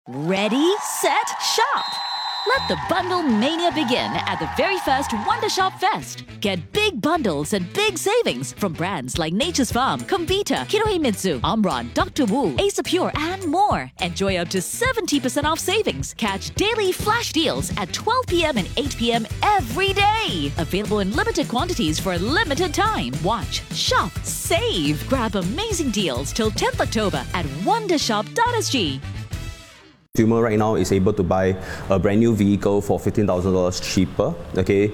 Ready, set, shop! Let the bundle mania begin at the very first Wonder Shop Fest. Get big bundles and big savings from brands like Nature's Farm, Comvita, Kinohimitsu, Omron, Dr. Wu, Ace Pure, and more. Enjoy up to 70% off savings. Catch daily flash deals at 12 p.m. and 8 p.m. every day. Available in limited quantities for a limited time. Watch, shop, save. Grab amazing deals till 10th October at wondershop.sg. Consumer right now is able to buy a brand new vehicle for $15,000 cheaper. Okay,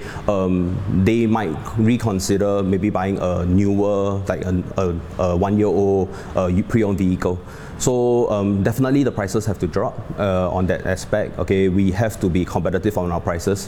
they might reconsider maybe buying a newer, like a 1-year-old pre-owned vehicle. So definitely the prices have to drop on that aspect. Okay, we have to be competitive on our prices.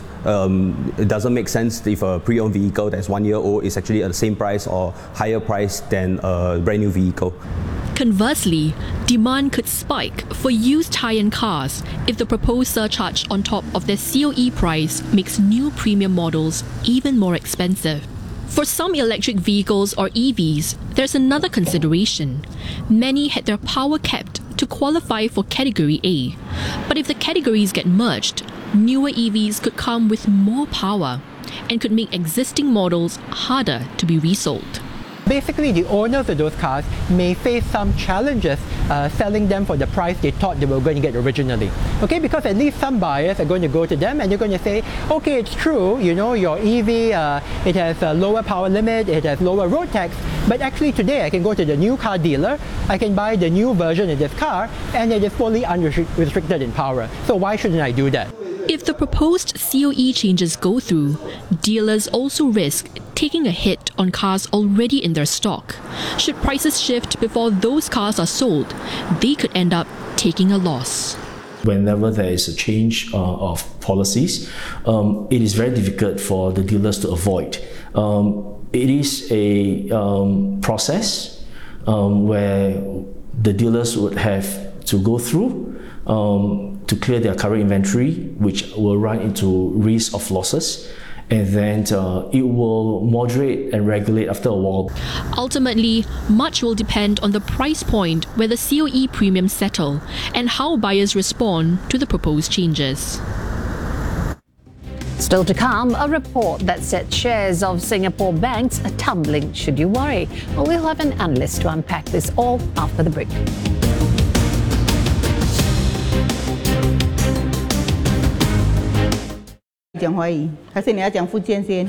It doesn't make sense if a pre-owned vehicle that's 1 year old is actually at the same price or higher price than a brand new vehicle. Conversely, demand could spike for used high-end cars if the proposed surcharge on top of their COE price makes new premium models even more expensive. For some electric vehicles or EVs, there's another consideration. Many had their power capped to qualify for Category A. But if the categories get merged, newer EVs could come with more power and could make existing models harder to be resold. Basically, the owners of those cars may face some challenges selling them for the price they thought they were going to get originally. Okay, because at least some buyers are going to go to them and they're going to say, okay, it's true, you know, your EV, it has a lower power limit, it has lower road tax, but actually today I can go to the new car dealer, I can buy the new version of this car, and it is fully unrestricted in power. So why shouldn't I do that? If the proposed COE changes go through, dealers also risk taking a hit on cars already in their stock. Should prices shift before those cars are sold, they could end up taking a loss. Whenever there is a change of policies, it is very difficult for the dealers to avoid. It is a process where the dealers would have to go through to clear their current inventory, which will run into risk of losses, and then it will moderate and regulate after a while. Ultimately, much will depend on the price point where the COE premiums settle and how buyers respond to the proposed changes. Still to come, a report that said shares of Singapore banks are tumbling. Should you worry? Well, we'll have an analyst to unpack this all after the break. 讲华语，还是你要讲福建先？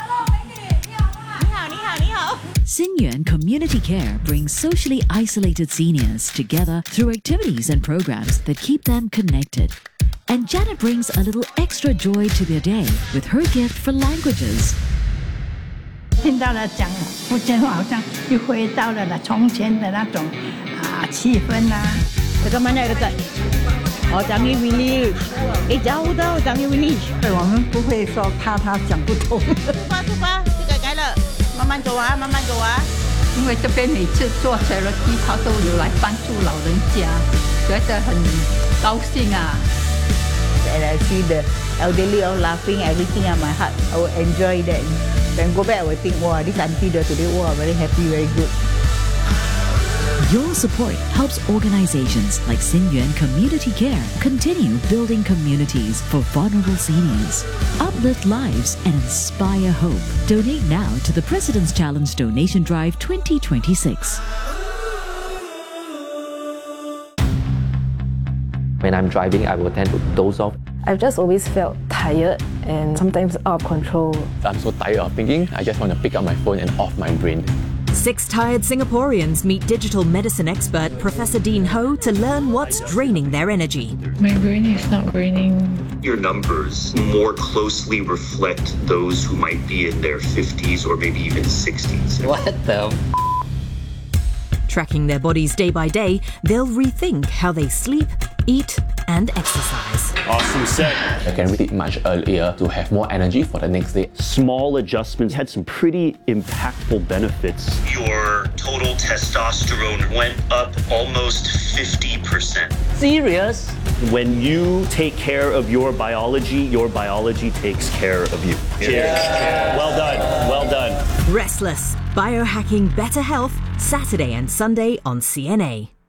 Xinyuan Community Care brings socially isolated seniors together through activities and programs that keep them connected. And Janet brings a little extra joy to their day with her gift for languages. 听到了讲福建话，好像又回到了从前的那种气氛啦。 Dekat mana dekat? Oh, Changi Village. jauh tau Changi Village. 我们不会说怕他讲不通。 出发，这个改了，慢慢走啊，慢慢走啊。 因为这边每次做 charity， 他都有来帮助老人家，觉得很高兴啊。 And I see the elderly all laughing, everything on my heart. I will enjoy that. Then go back, I will think, wow, this auntie there today, wow, very happy, very good. Your support helps organizations like Xinyuan Community Care continue building communities for vulnerable seniors, uplift lives, and inspire hope. Donate now to the President's Challenge Donation Drive 2026. When I'm driving, I will tend to doze off. I've just always felt tired and sometimes out of control. I'm so tired of thinking, I just want to pick up my phone and off my brain. 6 tired Singaporeans meet digital medicine expert Professor Dean Ho to learn what's draining their energy. My brain is not draining. Your numbers more closely reflect those who might be in their 50s or maybe even 60s. What the Tracking their bodies day by day, they'll rethink how they sleep, eat, and exercise. Awesome set. I can read it much earlier to have more energy for the next day. Small adjustments had some pretty impactful benefits. Your total testosterone went up almost 50%. Serious? When you take care of your biology takes care of you. Cheers. Well done. Well done. Restless. Biohacking Better Health, Saturday and Sunday on CNA.